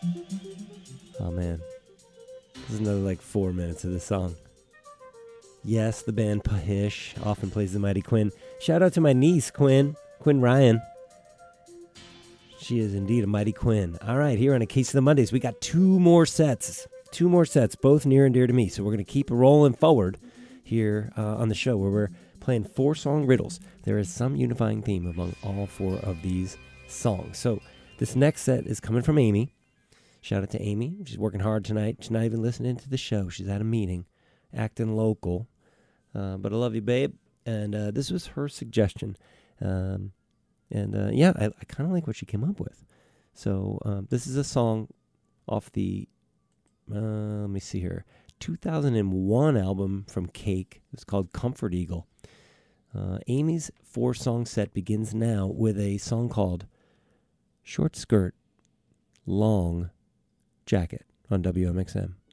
Oh man, this is another like 4 minutes of the song. Yes, the band Pahish often plays the Mighty Quinn. Shout out to my niece, Quinn Ryan. She is indeed a Mighty Quinn. All right, here on A Case of the Mondays, we got two more sets, both near and dear to me. So we're going to keep rolling forward here on the show where we're playing 4-song riddles. There is some unifying theme among all 4 of these songs. So this next set is coming from Amy. Shout out to Amy. She's working hard tonight. She's not even listening to the show. She's at a meeting, acting local. But I love you, babe. And this was her suggestion. I kind of like what she came up with. So this is a song off the, let me see here, 2001 album from Cake. It's called Comfort Eagle. Amy's 4-song set begins now with a song called Short Skirt, Long Jacket on WMXM.